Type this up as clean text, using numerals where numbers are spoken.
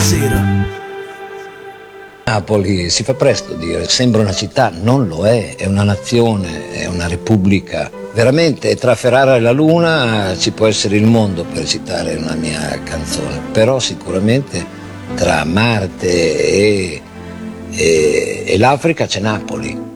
sera. Napoli si fa presto a dire, sembra una città, non lo è una nazione, è una repubblica. Veramente tra Ferrara e la Luna ci può essere il mondo, per citare una mia canzone, però sicuramente tra Marte e l'Africa c'è Napoli.